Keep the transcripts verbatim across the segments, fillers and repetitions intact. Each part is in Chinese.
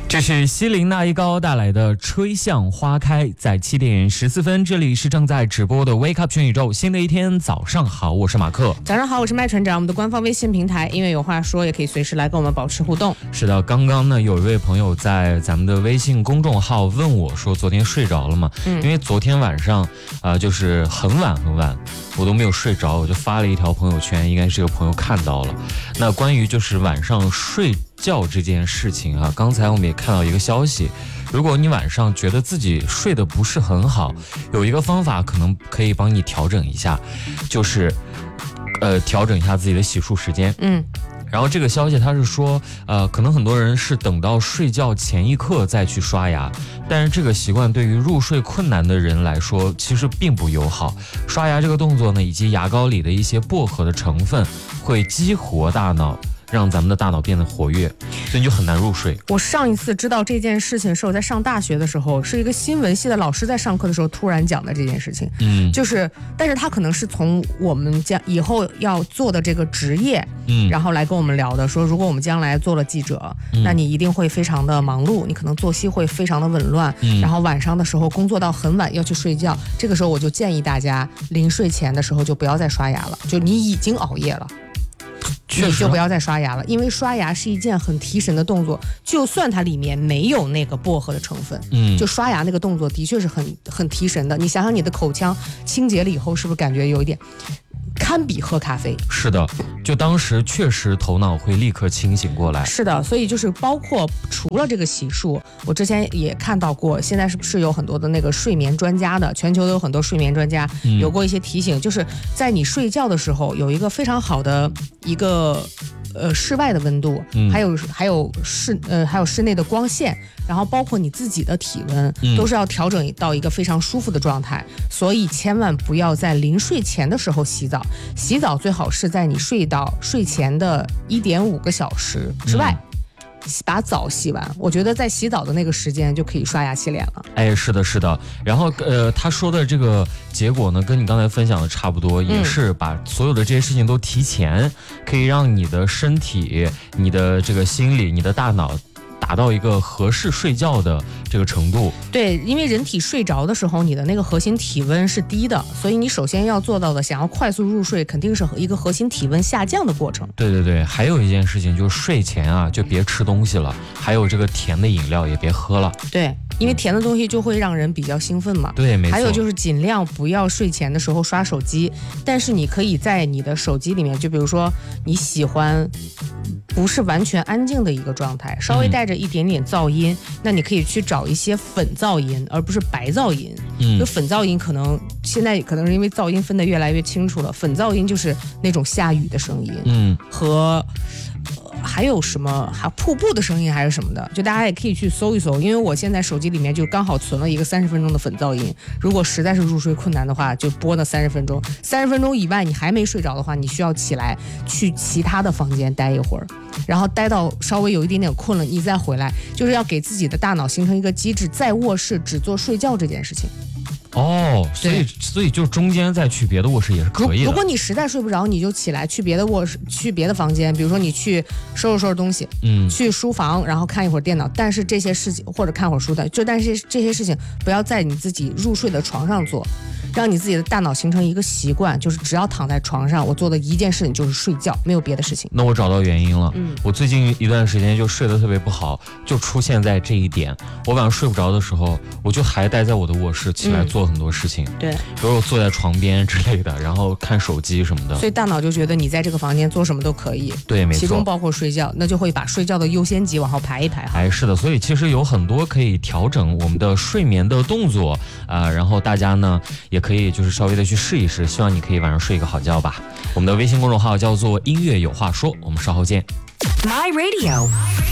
这是西林那一高带来的吹向花开，在七点十四分，这里是正在直播的 Wake Up 全宇宙，新的一天早上好，我是马克。 早上好，我是麦船长。我们的官方微信平台音乐有话说，也可以随时来跟我们保持互动。 是的，刚刚呢有一位朋友在咱们的微信公众号问我说昨天睡着了吗？嗯，因为昨天晚上啊、呃、就是很晚很晚，我都没有睡着，我就发了一条朋友圈，应该是有朋友看到了。那关于就是晚上睡觉这件事情啊，刚才我们也看到一个消息，如果你晚上觉得自己睡得不是很好，有一个方法可能可以帮你调整一下，就是呃调整一下自己的洗漱时间。嗯。然后这个消息他是说，呃，可能很多人是等到睡觉前一刻再去刷牙，但是这个习惯对于入睡困难的人来说，其实并不友好。刷牙这个动作呢，以及牙膏里的一些薄荷的成分，会激活大脑，让咱们的大脑变得活跃，所以你就很难入睡。 我上一次知道这件事情是我在上大学的时候，是一个新闻系的老师在上课的时候突然讲的这件事情。嗯，就是，但是他可能是从我们将以后要做的这个职业，嗯，然后来跟我们聊的，说如果我们将来做了记者，嗯、那你一定会非常的忙碌，你可能作息会非常的紊乱，嗯，然后晚上的时候工作到很晚要去睡觉，这个时候我就建议大家临睡前的时候就不要再刷牙了，就你已经熬夜了。你就不要再刷牙了，因为刷牙是一件很提神的动作，就算它里面没有那个薄荷的成分，嗯，就刷牙那个动作的确是很很提神的。你想想你的口腔清洁了以后，是不是感觉有一点堪比喝咖啡？ 是的，就当时确实头脑会立刻清醒过来。 是的，所以就是包括除了这个洗漱，我之前也看到过，现在是不是有很多的那个睡眠专家的，全球都有很多睡眠专家、嗯、有过一些提醒，就是在你睡觉的时候有一个非常好的一个呃室外的温度，嗯、还有还有室呃还有室内的光线，然后包括你自己的体温，嗯、都是要调整到一个非常舒服的状态，所以千万不要在临睡前的时候洗澡。洗澡最好是在你睡到睡前的一点五个小时之外、嗯、把澡洗完，我觉得在洗澡的那个时间就可以刷牙洗脸了。 哎，是的是的。然后呃他说的这个结果呢跟你刚才分享的差不多，也是把所有的这些事情都提前，可以让你的身体、你的这个心理、你的大脑达到一个合适睡觉的这个程度。 对，因为人体睡着的时候，你的那个核心体温是低的，所以你首先要做到的，想要快速入睡，肯定是一个核心体温下降的过程。 对对对，还有一件事情就是睡前啊，就别吃东西了，还有这个甜的饮料也别喝了。 对，因为甜的东西就会让人比较兴奋嘛。 对，没错。 还有就是尽量不要睡前的时候刷手机，但是你可以在你的手机里面，就比如说你喜欢不是完全安静的一个状态，稍微带着一点点噪音、嗯、那你可以去找一些粉噪音，而不是白噪音。嗯，就粉噪音可能现在可能是因为噪音分得越来越清楚了，粉噪音就是那种下雨的声音，嗯，和还有什么还瀑布的声音还是什么的，就大家也可以去搜一搜，因为我现在手机里面就刚好存了一个三十分钟的粉噪音，如果实在是入睡困难的话，就播那三十分钟，三十分钟以外你还没睡着的话，你需要起来去其他的房间待一会儿，然后待到稍微有一点点困了，你再回来，就是要给自己的大脑形成一个机制，在卧室只做睡觉这件事情。 哦，所以所以就中间再去别的卧室也是可以的。 如果你实在睡不着，你就起来去别的卧室，去别的房间，比如说你去收拾收拾东西，嗯，去书房，然后看一会儿电脑。但是这些事情或者看会儿书的，就但是这些事情不要在你自己入睡的床上做，让你自己的大脑形成一个习惯，就是只要躺在床上，我做的一件事情就是睡觉，没有别的事情。 那我找到原因了，嗯，我最近一段时间就睡得特别不好，就出现在这一点。我晚上睡不着的时候，我就还待在我的卧室，起来做很多事情，嗯、对，比如我坐在床边之类的，然后看手机什么的。 所以大脑就觉得你在这个房间做什么都可以， 对，没错， 其中包括睡觉，那就会把睡觉的优先级往后排一排。 哎，是的，所以其实有很多可以调整我们的睡眠的动作啊、呃，然后大家呢也可以就是稍微的去试一试，希望你可以晚上睡一个好觉吧。我们的微信公众号叫做音乐有话说，我们稍后见。 My Radio，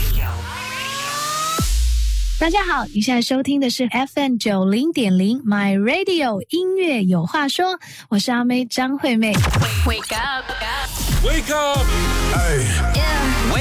大家好，你现在收听的是 F M 九零点零 My Radio 音乐有话说，我是阿妹张惠妹。 Wake up Wake up Hey